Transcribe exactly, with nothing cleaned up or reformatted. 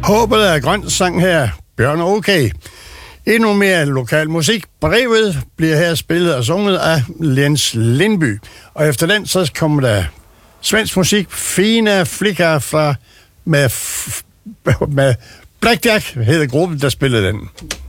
Håbet er grønt sang her, Bjørn Okay. Endnu mere lokal musik. Brevet bliver her spillet og sunget af Jens Lindby. Og efter den, så kommer der svensk musik. Fina Flickar fra med, med Blackjack, hedder gruppen, der spiller den.